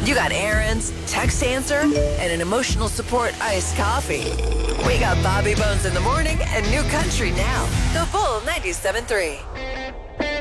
You got errands, text answer, and an emotional support iced coffee. We got Bobby Bones in the morning and New Country Now. The Bull 97.3.